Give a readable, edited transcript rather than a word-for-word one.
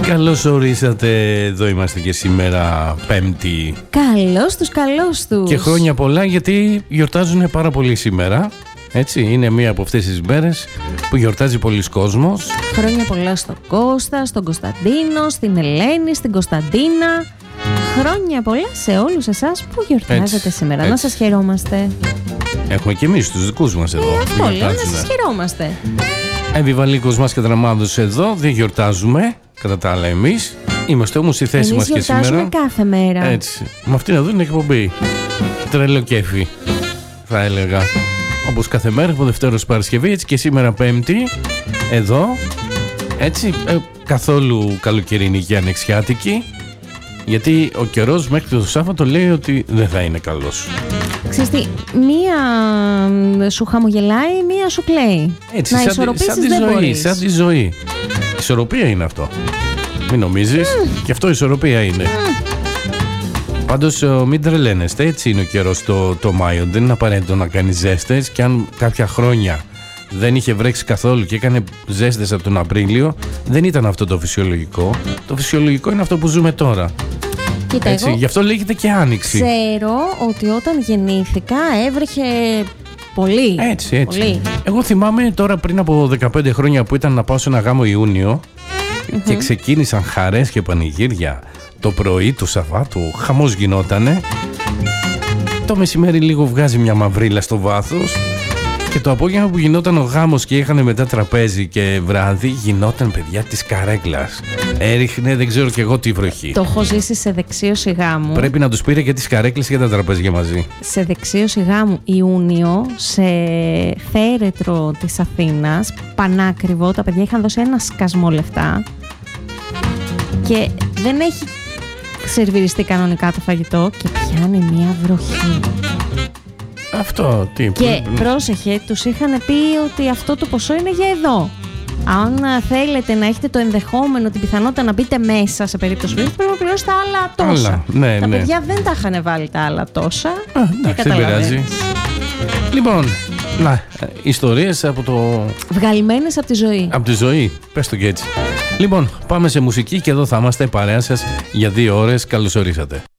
Καλώς ορίσατε, εδώ είμαστε και σήμερα Πέμπτη. Καλώς τους. Και χρόνια πολλά, γιατί γιορτάζουν πάρα πολύ σήμερα. Έτσι, είναι μία από αυτές τις μέρες που γιορτάζει πολλοί κόσμος. Χρόνια πολλά στον Κώστα, στον Κωνσταντίνο, στην Ελένη, στην Κωνσταντίνα. Χρόνια πολλά σε όλους εσάς που γιορτάζετε σήμερα. Έτσι. Να σας χαιρόμαστε. Έχουμε και εμείς τους δικούς μας εδώ. Αυτό λέω, να σας χαιρόμαστε. Επιβαλίκος μας και δραμάδος εδώ, δεν γιορτάζουμε. Κατά τα άλλα, εμείς είμαστε όμως στη θέση μας και σήμερα. Εμείς γιορτάζουμε κάθε μέρα. Έτσι. Με αυτήν εδώ είναι εκπομπή. Τρελό κέφι, θα έλεγα. Όπως κάθε μέρα από Δευτέρα ως Παρασκευή, έτσι και σήμερα Πέμπτη. Εδώ. Έτσι. Καθόλου καλοκαιρινή και ανοιξιάτικη. Γιατί ο καιρός μέχρι το Σάββατο λέει ότι δεν θα είναι καλός. Ξέρεις τι, μία σου χαμογελάει, μία σου κλαίει. Έτσι, να ισορροπήσεις δεν μπορείς. Σαν τη ζωή. Ισορροπία είναι αυτό. Μην νομίζεις. Και αυτό ισορροπία είναι. Πάντως μην τρελαίνεστε. Έτσι είναι ο καιρός το Μάιο. Δεν είναι απαραίτητο να κάνει ζέστες. Και αν κάποια χρόνια δεν είχε βρέξει καθόλου και έκανε ζέστες από τον Απρίλιο, δεν ήταν αυτό το φυσιολογικό. Το φυσιολογικό είναι αυτό που ζούμε τώρα. Κοίτα, έτσι, γι' αυτό λέγεται και Άνοιξη. Ξέρω ότι όταν γεννήθηκα έβρεχε πολύ. Έτσι. Πολύ. Εγώ θυμάμαι τώρα πριν από 15 χρόνια που ήταν να πάω σε ένα γάμο Ιούνιο και ξεκίνησαν χαρές και πανηγύρια το πρωί του Σαββάτου. Χαμός γινότανε. Το μεσημέρι λίγο βγάζει μια μαυρίλα στο βάθος. Και το απόγευμα που γινόταν ο γάμος και είχαν μετά τραπέζι και βράδυ, γινόταν, παιδιά, της καρέκλας. Έριχνε, δεν ξέρω κι εγώ τι βροχή. Το έχω ζήσει σε δεξίωση γάμου. Πρέπει να τους πήρε και τις καρέκλες και τα τραπέζια μαζί. Σε δεξίωση γάμου Ιούνιο, σε θέρετρο της Αθήνας, πανάκριβο, τα παιδιά είχαν δώσει ένα σκασμό λεφτά και δεν έχει σερβιριστεί κανονικά το φαγητό και πιάνει μια βροχή. Αυτό τι. Και πρόσεχε, τους είχαν πει ότι αυτό το ποσό είναι για εδώ. Αν θέλετε να έχετε το ενδεχόμενο, την πιθανότητα να μπείτε μέσα σε περίπτωση πρέπει να πληρώσετε άλλα τόσα. Τα παιδιά δεν τα είχαν βάλει τα άλλα τόσα. Εντάξει, δεν πειράζει. Λοιπόν, ιστορίες από το... βγαλμένες από τη ζωή. Από τη ζωή, πες το και έτσι. Λοιπόν, πάμε σε μουσική και εδώ θα είμαστε παρέα σας για 2 ώρες. Καλώς ορίσατε.